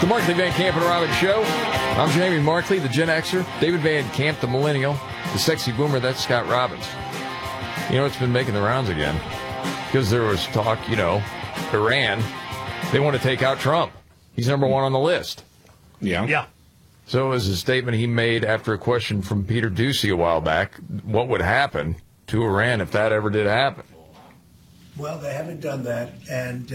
The Markley Van Camp and Robbins Show. I'm Jamie Markley, the Gen Xer. David Van Camp, the Millennial. The Sexy Boomer, that's Scott Robbins. You know, it's been making the rounds again. Because there was talk, Iran, they want to take out Trump. He's number one on the list. Yeah. So it was a statement he made after a question from Peter Doocy a while back. What would happen to Iran if that ever did happen? Well, they haven't done that, and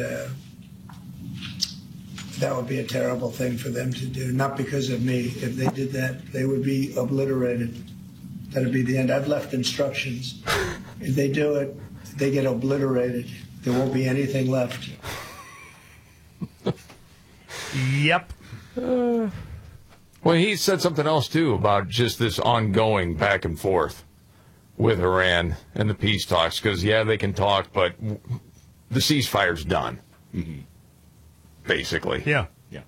that would be a terrible thing for them to do. Not because of me. If they did that, they would be obliterated. That would be the end. I've left instructions. If they do it, they get obliterated. There won't be anything left. Yep. Well, he said something else, too, about just this ongoing back and forth with Iran and the peace talks. Because, yeah, they can talk, but the ceasefire's done, basically. Yeah.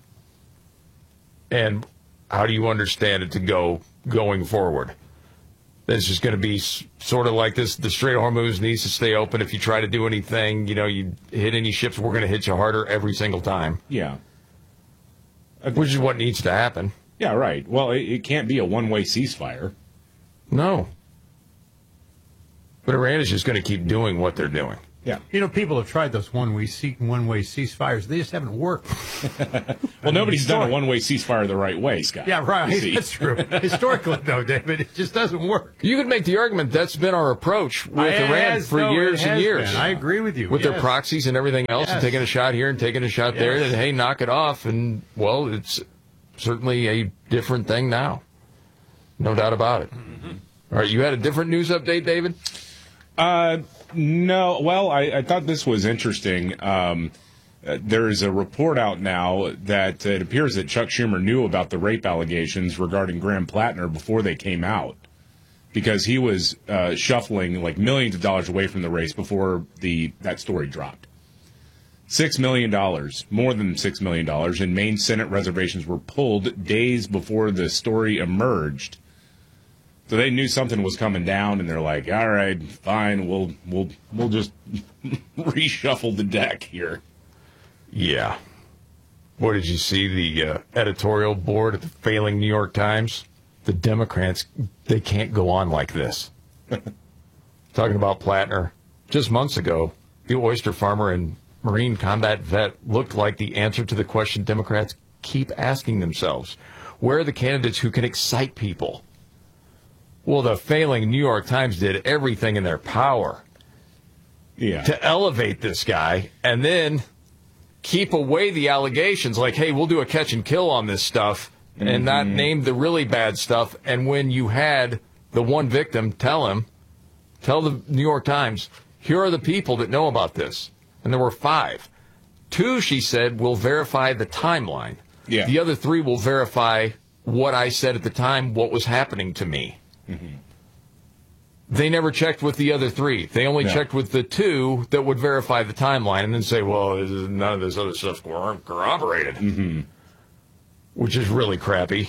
And how do you understand it to going forward? It's just going to be sort of like this. The Strait of Hormuz needs to stay open. If you try to do anything, you hit any ships, we're going to hit you harder every single time. Yeah. Which is what needs to happen. Yeah, right. Well, it can't be a one-way ceasefire. No. But Iran is just going to keep doing what they're doing. Yeah. People have tried those one-way ceasefires. They just haven't worked. Well, nobody's done a one-way ceasefire the right way, Scott. Yeah, right. That's true. Historically, though, David, it just doesn't work. You could make the argument that's been our approach with Iran for years and years. I agree with you. With their proxies and everything else, and taking a shot here and taking a shot there, and hey, knock it off. And, well, it's certainly a different thing now. No doubt about it. Mm-hmm. All right, you had a different news update, David? No. Well, I thought this was interesting. There is a report out now that it appears that Chuck Schumer knew about the rape allegations regarding Graham Plattner before they came out, because he was shuffling like millions of dollars away from the race before that story dropped. $6 million, more than $6 million, in Maine Senate reservations were pulled days before the story emerged. So they knew something was coming down, and they're like, "All right, fine, we'll just reshuffle the deck here." Yeah. What did you see? The editorial board at the failing New York Times? The Democrats, they can't go on like this. Talking about Plattner, just months ago, the oyster farmer and Marine combat vet looked like the answer to the question Democrats keep asking themselves: where are the candidates who can excite people? Well, the failing New York Times did everything in their power to elevate this guy and then keep away the allegations like, hey, we'll do a catch and kill on this stuff and not name the really bad stuff. And when you had the one victim, tell the New York Times, here are the people that know about this. And there were 5. 2, she said, will verify the timeline. Yeah. The other 3 will verify what I said at the time, what was happening to me. They never checked with the other 3. They only checked with the 2 that would verify the timeline and then say, well, none of this other stuff's corroborated, which is really crappy.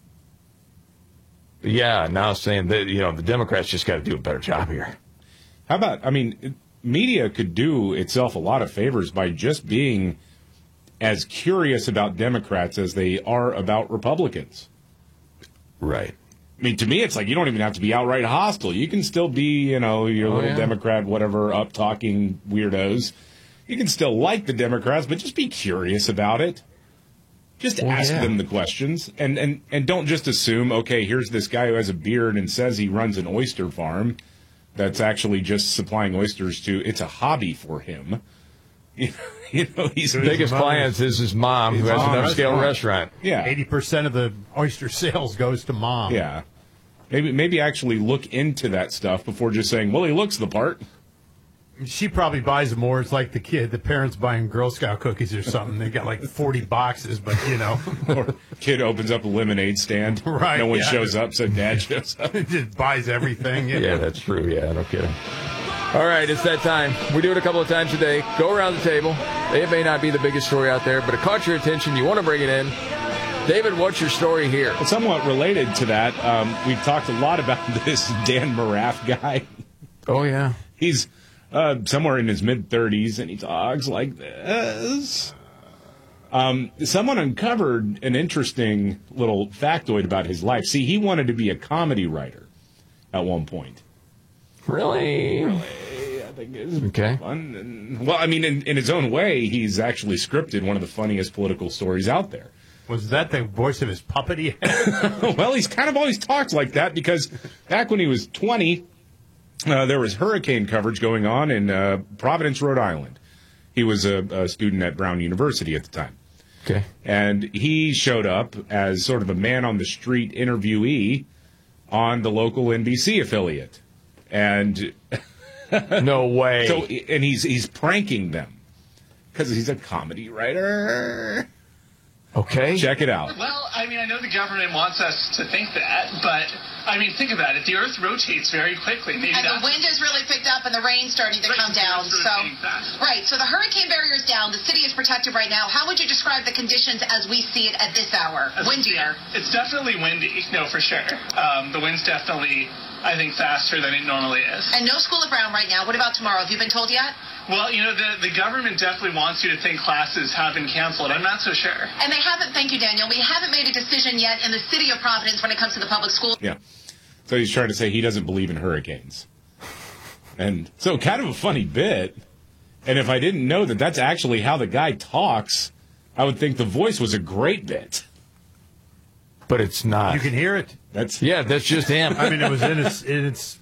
Yeah, now saying that, the Democrats just got to do a better job here. How about, media could do itself a lot of favors by just being as curious about Democrats as they are about Republicans. Right. To me, it's like you don't even have to be outright hostile. You can still be, your little Democrat, whatever, up-talking weirdos. You can still like the Democrats, but just be curious about it. Just ask them the questions. And don't just assume, okay, here's this guy who has a beard and says he runs an oyster farm that's actually just supplying oysters to, it's a hobby for him. His biggest client is his mom, who has an upscale restaurant. Yeah. 80% of the oyster sales goes to mom. Yeah. Maybe actually look into that stuff before just saying, well, he looks the part. She probably buys them more. It's like the parents buying Girl Scout cookies or something. They got like 40 boxes, but Or kid opens up a lemonade stand. Right. No one shows up, so dad shows up. Just buys everything. Yeah, that's true. Yeah, no kidding. All right, it's that time. We do it a couple of times a day. Go around the table. It may not be the biggest story out there, but it caught your attention. You want to bring it in. David, what's your story here? Well, somewhat related to that, we've talked a lot about this Dan Morath guy. Oh, yeah. He's somewhere in his mid-30s, and he talks like this. Someone uncovered an interesting little factoid about his life. See, he wanted to be a comedy writer at one point. Really? I think it's Okay. fun. And, well, I mean, in his own way, he's actually scripted one of the funniest political stories out there. Was that the voice of his puppet he had? Well, he's kind of always talked like that because back when he was 20, there was hurricane coverage going on in Providence, Rhode Island. He was a student at Brown University at the time. Okay. And he showed up as sort of a man-on-the-street interviewee on the local NBC affiliate. And No way. so, and he's pranking them because he's a comedy writer. okay. Check it out. Well, I mean, I know the government wants us to think that, but, I mean, think about it. The Earth rotates very quickly. Maybe And the that's- wind has really picked up and the rain's starting to come down. It's So, rotating fast. right. So the hurricane barrier is down. The city is protected right now. How would you describe the conditions as we see it at this hour? As we see Windier. it, It's definitely windy, no, for sure. The wind's definitely, I think, faster than it normally is. And no School of Brown right now. What about tomorrow? Have you been told yet? Well, you know, the government definitely wants you to think classes have been canceled. I'm not so sure. And they haven't, thank you, Daniel, we haven't made a decision yet in the city of Providence when it comes to the public schools. Yeah. So he's trying to say he doesn't believe in hurricanes. And so kind of a funny bit. And if I didn't know that that's actually how the guy talks, I would think the voice was a great bit. But it's not. You can hear it. That's Yeah, that's just him. I mean, it was in its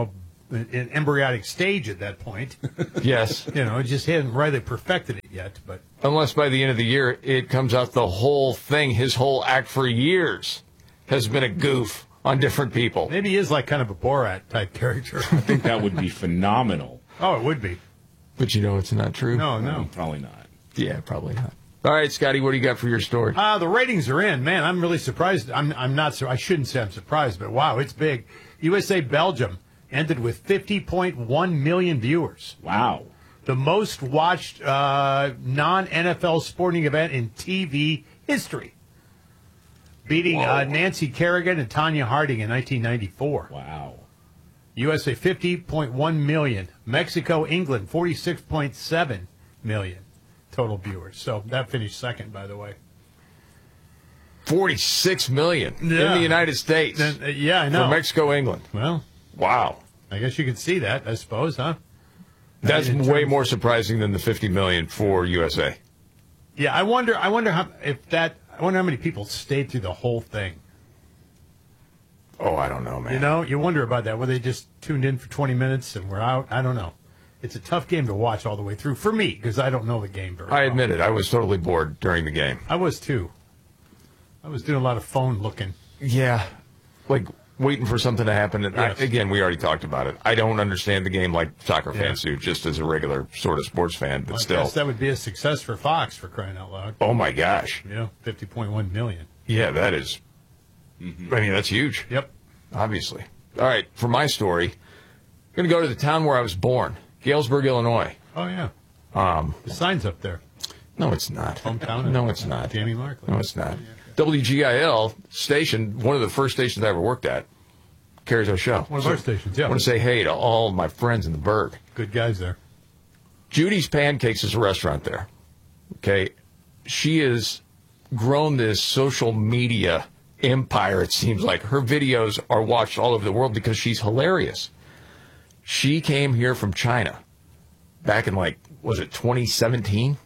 in embryonic stage at that point. Yes. It just hadn't really perfected it yet. But Unless by the end of the year it comes out the whole thing, his whole act for years has been a goof on different people. maybe he is like kind of a Borat type character. I think that would be phenomenal. Oh, it would be. But it's not true. No. Probably not. Yeah, probably not. All right, Scotty, what do you got for your story? The ratings are in. Man, I'm really surprised. I'm not so. I shouldn't say I'm surprised, but wow, it's big. USA Belgium ended with 50.1 million viewers. Wow. The most watched non-NFL sporting event in TV history. Beating Nancy Kerrigan and Tanya Harding in 1994. Wow. USA 50.1 million. Mexico, England 46.7 million total viewers. So that finished second, by the way. 46 million in Yeah. the United States. Yeah, I know. For Mexico, England. Well, Wow. I guess you could see that, I suppose, huh? That's In way terms- more surprising than the 50 million for USA. Yeah, I wonder how many people stayed through the whole thing. Oh, I don't know, man. You wonder about that. Whether they just tuned in for 20 minutes and were out. I don't know. It's a tough game to watch all the way through for me because I don't know the game very well. I admit it. I was totally bored during the game. I was too. I was doing a lot of phone looking. Yeah. Like waiting for something to happen. And Yes. again, we already talked about it. I don't understand the game like soccer fans do, just as a regular sort of sports fan, but I still. guess that would be a success for Fox, for crying out loud. Oh, my gosh. 50.1 million. Yeah, that is. I mean, that's huge. Yep. Obviously. All right, for my story, I'm going to go to the town where I was born, Galesburg, Illinois. Oh, yeah. The sign's up there. No, it's not. Hometown? No, it's not. Jamie Markley. No, it's not. WGIL station, one of the first stations I ever worked at, carries our show. One of our stations, yeah. I want to say hey to all my friends in the Berg. Good guys there. Judy's Pancakes is a restaurant there. Okay. She has grown this social media empire, it seems like. Her videos are watched all over the world because she's hilarious. She came here from China back in, was it 2017?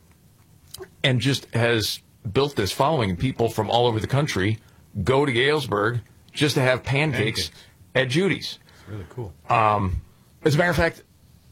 And just has built this following. People from all over the country go to Galesburg just to have pancakes at Judy's. It's really cool. As a matter of fact,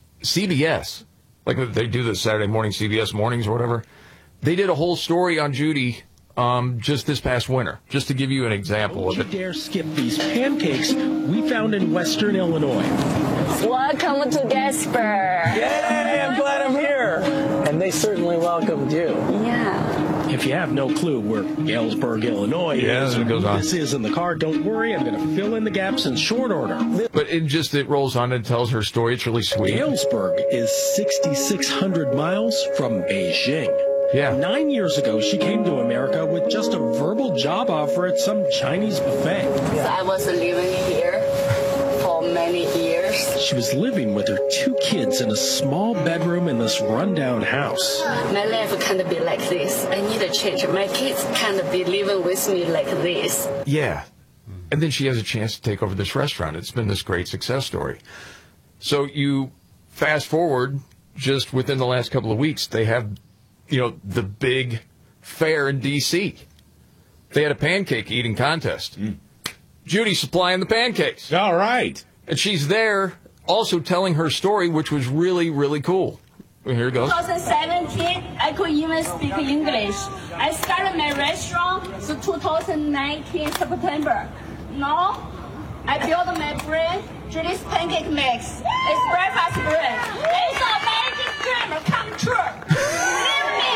CBS, like they do the Saturday morning CBS mornings or whatever, they did a whole story on Judy just this past winter, just to give you an example of Don't you it. dare skip these pancakes we found in Western Illinois. Welcome to Gasper. Yay, I'm glad I'm here. And they certainly welcomed you. Yeah. If you have no clue where Galesburg, Illinois Yeah, is, it or goes who on. this is in the car, don't worry. I'm going to fill in the gaps in short order. But it rolls on and tells her story. It's really sweet. Galesburg is 6,600 miles from Beijing. Yeah. 9 years ago, she came to America with just a verbal job offer at some Chinese buffet. So I was living here for many years. She was living with her 2 kids in a small bedroom in this rundown house. My life can't be like this. I need a change. My kids can't be living with me like this. Yeah. And then she has a chance to take over this restaurant. It's been this great success story. So you fast forward just within the last couple of weeks, they have, the big fair in D.C. They had a pancake eating contest. Judy's supplying the pancakes. All right. And she's there also telling her story, which was really, really cool. Here it goes. 2017, I could even speak English. I started my restaurant in 2019 September. Now, I built my brand, Judy's Pancake Mix. It's breakfast brand. It's an American dream come true. Believe me,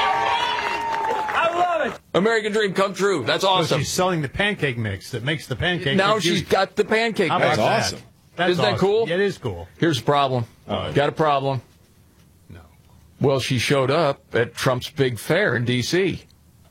okay? I love it. American dream come true. That's So awesome. she's selling the pancake mix that makes the pancake. Now with she's juice. got the pancake How mix. about That's that? awesome. That's Isn't that awesome. cool? Yeah, it is cool. Here's the problem. Got a problem. No. Well, she showed up at Trump's big fair in D.C.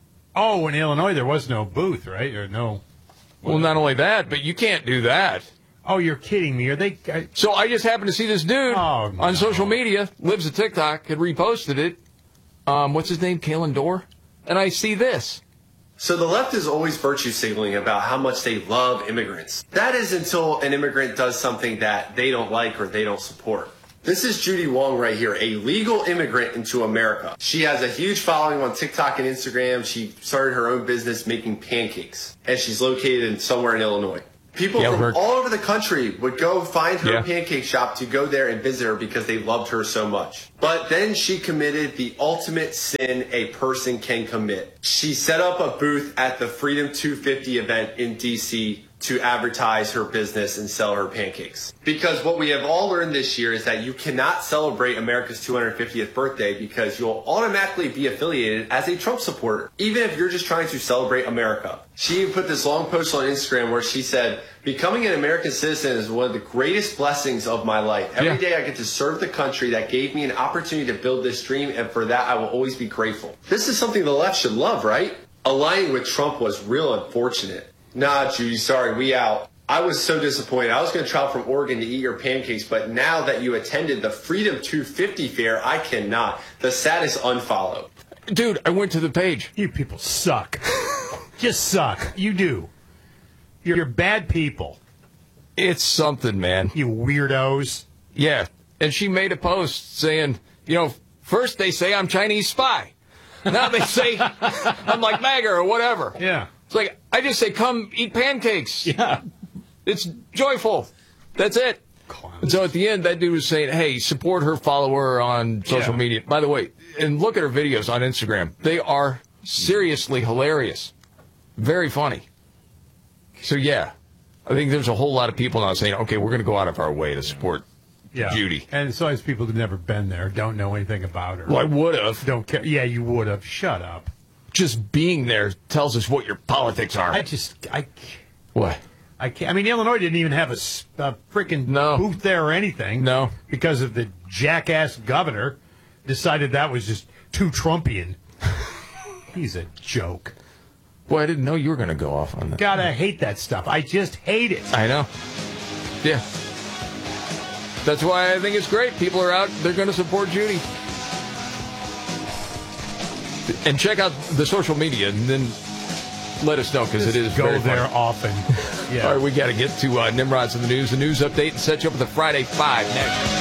Oh, in Illinois, there was no booth, right? Or no. Well, not only that, but you can't do that. Oh, you're kidding me. Are they? So I just happened to see this dude Oh, no. on social media, lives a TikTok, had reposted it. What's his name? Kalen Dorr. And I see this. So the left is always virtue signaling about how much they love immigrants. That is until an immigrant does something that they don't like or they don't support. This is Judy Wong right here, a legal immigrant into America. She has a huge following on TikTok and Instagram. She started her own business making pancakes, and she's located somewhere in Illinois. People from all over the country would go find her pancake shop to go there and visit her because they loved her so much. But then she committed the ultimate sin a person can commit. She set up a booth at the Freedom 250 event in DC to advertise her business and sell her pancakes. Because what we have all learned this year is that you cannot celebrate America's 250th birthday because you'll automatically be affiliated as a Trump supporter, even if you're just trying to celebrate America. She put this long post on Instagram where she said, "Becoming an American citizen is one of the greatest blessings of my life. Every day I get to serve the country that gave me an opportunity to build this dream, and for that I will always be grateful." This is something the left should love, right? Aligning with Trump was real unfortunate. Nah, Judy, sorry, we out. I was so disappointed. I was going to travel from Oregon to eat your pancakes, but now that you attended the Freedom 250 fair, I cannot. The saddest unfollow. Dude, I went to the page. You people suck. Just suck. You do. You're bad people. It's something, man. You weirdos. Yeah. And she made a post saying, first they say I'm Chinese spy. Now they say I'm like MAGA or whatever. Yeah. It's like, I just say, come eat pancakes. Yeah. It's joyful. That's it. And so at the end, that dude was saying, hey, support her follower on social media. By the way, and look at her videos on Instagram. They are seriously hilarious. Very funny. So, yeah, I think there's a whole lot of people now saying, okay, we're going to go out of our way to support Judy. And so as people who've never been there, don't know anything about her. Well, I would have. Don't care. Yeah, you would have. Shut up. Just being there tells us what your politics are. What? I can't. I mean, Illinois didn't even have a freaking booth there or anything. No. Because of the jackass governor decided that was just too Trumpian. He's a joke. Boy, I didn't know you were going to go off on that. God, I hate that stuff. I just hate it. I know. Yeah. That's why I think it's great. People are out. They're going to support Judy. And check out the social media and then let us know because it is go very there funny. often. Yeah. All right, we got to get to Nimrod's in the news update and set you up with a Friday 5 next.